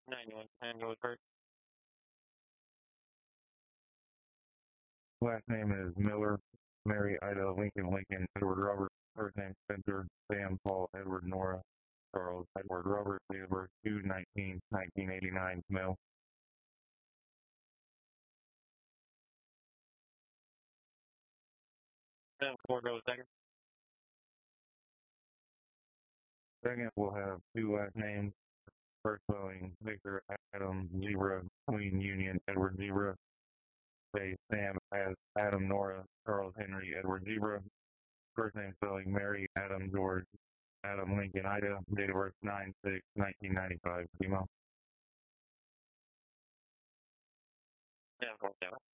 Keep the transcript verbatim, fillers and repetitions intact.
ninety-one ten, go with first. Last name is Miller, Mary Ida Lincoln Lincoln Edward Robert, first name Spencer, Sam Paul Edward Nora, Charles Edward Robert, date of birth two nineteen nineteen eighty-nine, male. ten four, go with second. Second, we'll have two last names. First spelling Victor Adam Zebra, Queen Union Edward Zebra. Say Sam as Adam Nora, Charles Henry Edward Zebra. First name spelling Mary Adam George Adam Lincoln Ida. Date of birth nine six nineteen ninety-five, female. ten four, seven.